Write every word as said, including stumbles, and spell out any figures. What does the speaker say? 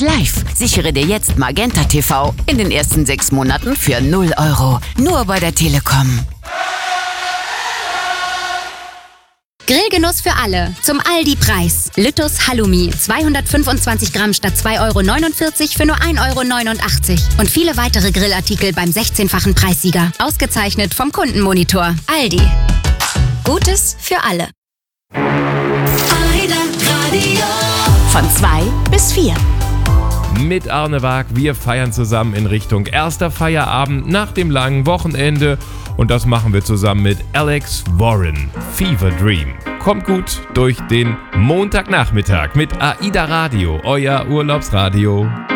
live. Sichere dir jetzt Magenta T V in den ersten sechs Monaten für null Euro. Nur bei der Telekom. Grillgenuss für alle. Zum Aldi-Preis. Lüttus Halloumi. zweihundertfünfundzwanzig Gramm statt zwei Euro neunundvierzig für nur ein Euro neunundachtzig. Und viele weitere Grillartikel beim sechzehnfachen Preissieger. Ausgezeichnet vom Kundenmonitor. Aldi. Gutes für alle. Von zwei bis vier. Mit Arne Waag, wir feiern zusammen in Richtung erster Feierabend nach dem langen Wochenende. Und das machen wir zusammen mit Alex Warren. Fever Dream. Kommt gut durch den Montagnachmittag mit AIDA Radio, euer Urlaubsradio.